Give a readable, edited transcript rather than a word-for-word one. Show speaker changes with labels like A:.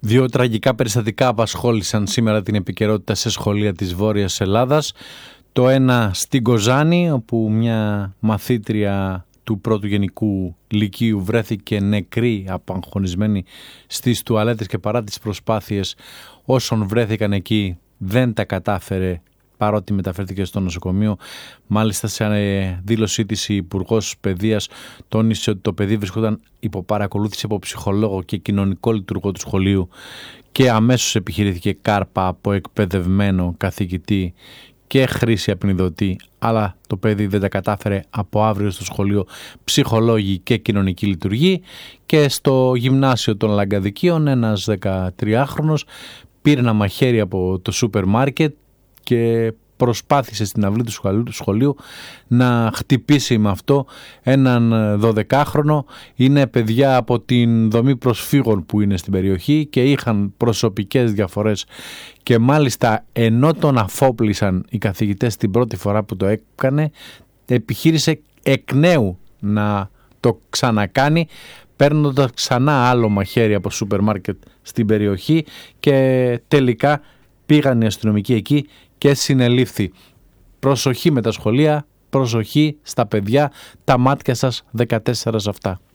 A: Δύο τραγικά περιστατικά απασχόλησαν σήμερα την επικαιρότητα σε σχολεία της Βόρειας Ελλάδας. Το ένα στην Κοζάνη, όπου μια μαθήτρια του πρώτου γενικού λυκείου βρέθηκε νεκρή, απαγχωνισμένη στις τουαλέτες, και παρά τις προσπάθειες όσων βρέθηκαν εκεί δεν τα κατάφερε, παρότι μεταφέρθηκε στο νοσοκομείο. Μάλιστα, σε δήλωσή της η Υπουργός Παιδείας τόνισε ότι το παιδί βρισκόταν υπό παρακολούθηση από ψυχολόγο και κοινωνικό λειτουργό του σχολείου και αμέσως επιχειρήθηκε κάρπα από εκπαιδευμένο καθηγητή και χρήση απεινιδωτή, αλλά το παιδί δεν τα κατάφερε. Από αύριο στο σχολείο ψυχολόγοι και κοινωνική λειτουργή. Και στο γυμνάσιο των Λαγκαδικίων ένας 13χρονος πήρε ένα μαχαίρι από το σούπερ μάρκετ και προσπάθησε στην αυλή του σχολείου να χτυπήσει με αυτό έναν 12χρονο. Είναι παιδιά από την δομή προσφύγων που είναι στην περιοχή και είχαν προσωπικές διαφορές, και μάλιστα ενώ τον αφόπλησαν οι καθηγητές την πρώτη φορά που το έκανε, επιχείρησε εκ νέου να το ξανακάνει, παίρνοντας ξανά άλλο μαχαίρι από σούπερ μάρκετ στην περιοχή, και τελικά πήγαν οι αστυνομικοί εκεί και συνελήφθη. Προσοχή με τα σχολεία, προσοχή στα παιδιά, τα μάτια σας 14 σε αυτά.